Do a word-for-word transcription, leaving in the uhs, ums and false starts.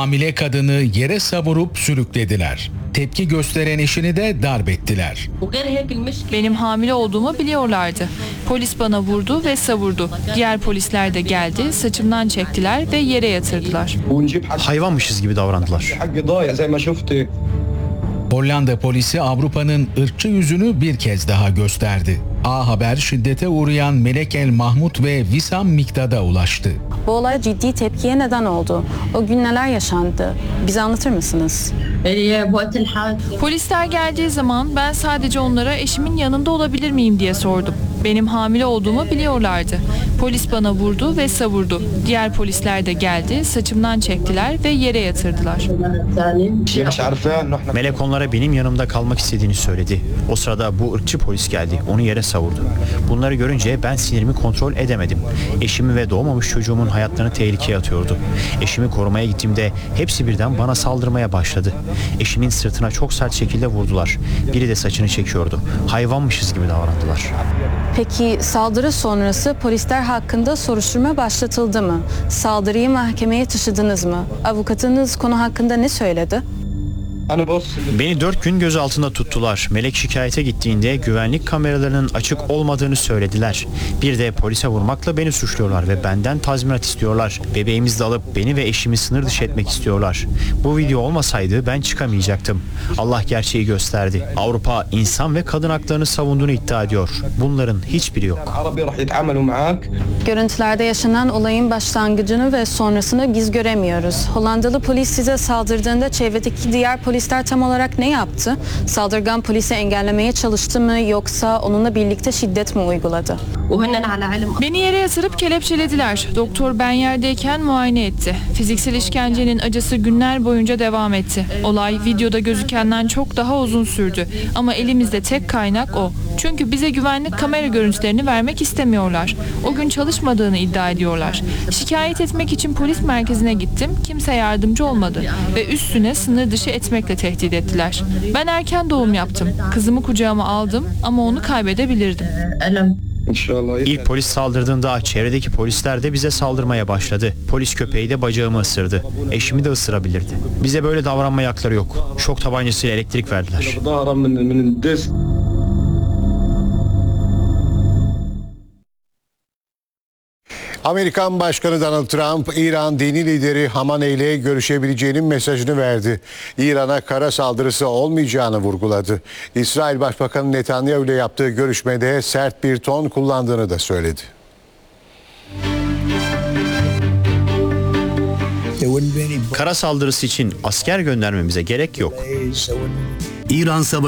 Hamile kadını yere savurup sürüklediler. Tepki gösteren eşini de darp ettiler. Benim hamile olduğumu biliyorlardı. Polis bana vurdu ve savurdu. Diğer polisler de geldi, saçımdan çektiler ve yere yatırdılar. Hayvanmışız gibi davrandılar. Hollanda polisi Avrupa'nın ırkçı yüzünü bir kez daha gösterdi. A Haber şiddete uğrayan Melek El Mahmut ve Wissam Mikdad'a ulaştı. Bu olay ciddi tepkiye neden oldu. O gün neler yaşandı? Bize anlatır mısınız? Polisler geldiği zaman ben sadece onlara eşimin yanında olabilir miyim diye sordum. Benim hamile olduğumu biliyorlardı. Polis bana vurdu ve savurdu. Diğer polisler de geldi, saçımdan çektiler ve yere yatırdılar. Melek onlara benim yanımda kalmak istediğini söyledi. O sırada bu ırkçı polis geldi. Onu yere savurdu. Bunları görünce ben sinirimi kontrol edemedim. Eşimi ve doğmamış çocuğumun hayatlarını tehlikeye atıyordu. Eşimi korumaya gittiğimde hepsi birden bana saldırmaya başladı. Eşimin sırtına çok sert şekilde vurdular. Biri de saçını çekiyordu. Hayvanmışız gibi davrandılar. Peki saldırı sonrası polisler hakkında soruşturma başlatıldı mı? Saldırıyı mahkemeye taşıdınız mı? Avukatınız konu hakkında ne söyledi? Beni dört gün gözaltında tuttular. Melek şikayete gittiğinde güvenlik kameralarının açık olmadığını söylediler. Bir de polise vurmakla beni suçluyorlar ve benden tazminat istiyorlar. Bebeğimizi de alıp beni ve eşimi sınır dışı etmek istiyorlar. Bu video olmasaydı ben çıkamayacaktım. Allah gerçeği gösterdi. Avrupa insan ve kadın haklarını savunduğunu iddia ediyor. Bunların hiçbiri yok. Görüntülerde yaşanan olayın başlangıcını ve sonrasını biz göremiyoruz. Hollandalı polis size saldırdığında çevredeki diğer polisler tam olarak ne yaptı? Saldırgan polisi engellemeye çalıştı mı yoksa onunla birlikte şiddet mi uyguladı? Beni yere yatırıp kelepçelediler. Doktor ben yerdeyken muayene etti. Fiziksel işkencenin acısı günler boyunca devam etti. Olay videoda gözükenden çok daha uzun sürdü. Ama elimizde tek kaynak o. Çünkü bize güvenlik kamera görüntülerini vermek istemiyorlar. O gün çalışmadığını iddia ediyorlar. Şikayet etmek için polis merkezine gittim. Kimse yardımcı olmadı. Ve üstüne sınır dışı etmekle tehdit ettiler. Ben erken doğum yaptım. Kızımı kucağıma aldım ama onu kaybedebilirdim. İlk polis saldırdığında çevredeki polisler de bize saldırmaya başladı. Polis köpeği de bacağımı ısırdı. Eşimi de ısırabilirdi. Bize böyle davranma hakları yok. Şok tabancasıyla elektrik verdiler. Amerikan Başkanı Donald Trump, İran dini lideri Hamaney ile görüşebileceğinin mesajını verdi. İran'a kara saldırısı olmayacağını vurguladı. İsrail Başbakanı Netanyahu ile yaptığı görüşmede sert bir ton kullandığını da söyledi. Kara saldırısı için asker göndermemize gerek yok. İran